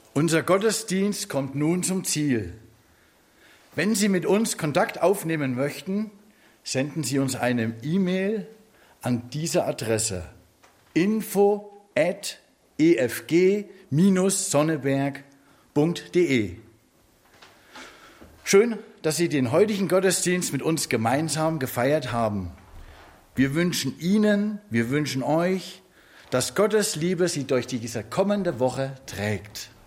Unser Gottesdienst kommt nun zum Ziel. Wenn Sie mit uns Kontakt aufnehmen möchten, senden Sie uns eine E-Mail an diese Adresse: info@efg-sonneberg.de. Schön, dass Sie den heutigen Gottesdienst mit uns gemeinsam gefeiert haben. Wir wünschen Ihnen, wir wünschen euch, dass Gottes Liebe Sie durch diese kommende Woche trägt.